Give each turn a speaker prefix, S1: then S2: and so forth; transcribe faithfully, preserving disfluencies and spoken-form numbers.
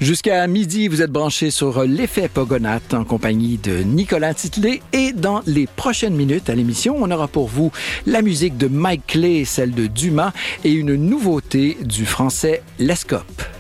S1: Jusqu'à midi, vous êtes branchés sur l'effet Pogonat en compagnie de Nicolas Titley. Et dans les prochaines minutes à l'émission, on aura pour vous la musique de Mike Clay, celle de Dumas et une nouveauté du français Lescope.